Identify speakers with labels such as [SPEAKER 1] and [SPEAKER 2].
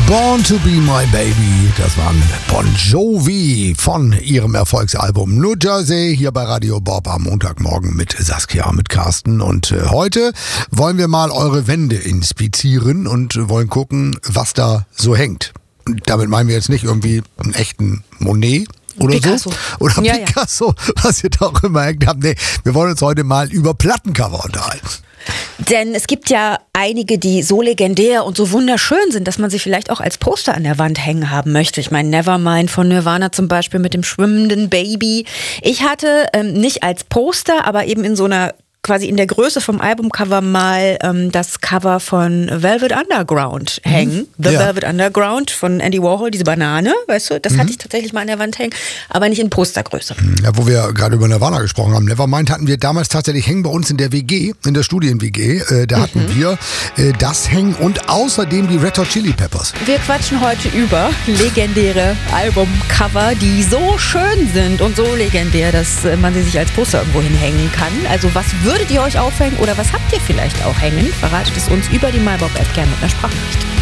[SPEAKER 1] Born to be my baby, das waren Bon Jovi von ihrem Erfolgsalbum New Jersey hier bei Radio Bob am Montagmorgen mit Saskia, mit Carsten. Und heute wollen wir mal eure Wände inspizieren und wollen gucken, was da so hängt. Und damit meinen wir jetzt nicht irgendwie einen echten Monet oder
[SPEAKER 2] Picasso.
[SPEAKER 1] So. Oder Picasso, was ihr da auch immer hängt habt. Nee, wir wollen uns heute mal über Plattencover unterhalten.
[SPEAKER 2] Denn es gibt ja einige, die so legendär und so wunderschön sind, dass man sie vielleicht auch als Poster an der Wand hängen haben möchte. Ich meine, Nevermind von Nirvana zum Beispiel mit dem schwimmenden Baby. Ich hatte nicht als Poster, aber eben in so einer quasi in der Größe vom Albumcover mal das Cover von Velvet Underground hängen. The Velvet Underground von Andy Warhol, diese Banane, weißt du, das hatte ich tatsächlich mal an der Wand hängen, aber nicht in Postergröße.
[SPEAKER 1] Ja, wo wir gerade über Nirvana gesprochen haben. Nevermind hatten wir damals tatsächlich hängen bei uns in der WG, in der Studien-WG. Da hatten wir das hängen und außerdem die Red Hot Chili Peppers.
[SPEAKER 2] Wir quatschen heute über legendäre Albumcover, die so schön sind und so legendär, dass man sie sich als Poster irgendwo hinhängen kann. Also was würdet ihr euch aufhängen oder was habt ihr vielleicht auch hängen? Verratet es uns über die MyBob-App gerne mit einer Sprachnachricht.